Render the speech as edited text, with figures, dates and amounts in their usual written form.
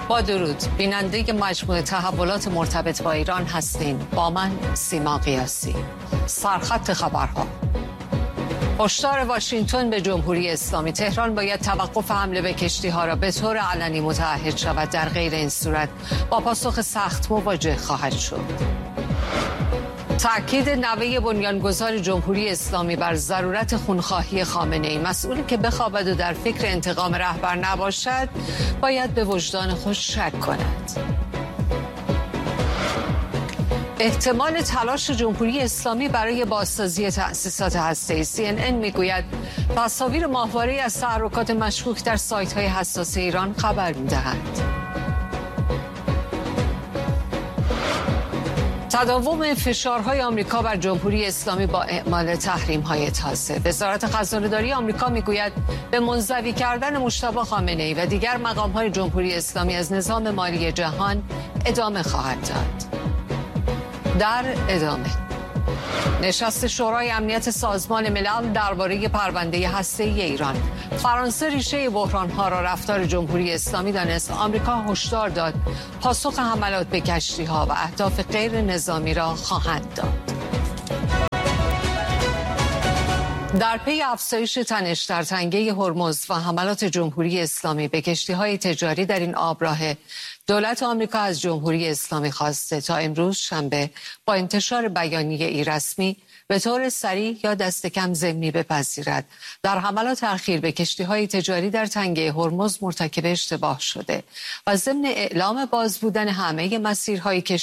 با درود، بیننده مجموعه تحولات مرتبط با ایران هستین. با من سیما قیاسی. سرخط خبرها. هشدار واشنگتن به جمهوری اسلامی: تهران باید توقف حمله به کشتی‌ها را به طور علنی متعهد شود، در غیر این صورت با پاسخ سخت مواجه خواهد شد. تأکید نوه بنیانگذار جمهوری اسلامی بر ضرورت خونخواهی خامنه‌ای: مسئولی که بخوابد و در فکر انتقام رهبر نباشد باید به وجدان خود شک کند. احتمال تلاش جمهوری اسلامی برای بازسازی تأسیسات هسته‌ای: CNN میگوید تصاویر ماهواره‌ای از تحرکات مشکوک در سایت‌های حساس ایران خبر می‌دهد. تداوم فشارهای آمریکا بر جمهوری اسلامی با اعمال تحریم‌های تازه. وزارت خزانه‌داری آمریکا میگوید به منزوی کردن مجتبی خامنه‌ای و دیگر مقام‌های جمهوری اسلامی از نظام مالی جهان ادامه خواهد داد. در ادامه نشست شورای امنیت سازمان ملل درباره پرونده هسته‌ای ایران. فرانسه ریشه بحران‌ها را رفتار جمهوری اسلامی دانست. آمریکا هشدار داد پاسخ حملات به کشتی‌ها و اهداف غیر نظامی را خواهند داد. در پی افزایش تنش در تنگه هرمز و حملات جمهوری اسلامی به کشتی‌های تجاری در این آبراه، دولت آمریکا از جمهوری اسلامی خواسته تا امروز شنبه با انتشار بیانیه‌ای رسمی به طور سریع یا دست کم ضمنی بپذیرد در حملات اخیر به کشتی‌های تجاری در تنگه هرمز مرتکب اشتباه شده و ضمن اعلام باز بودن همه مسیرهای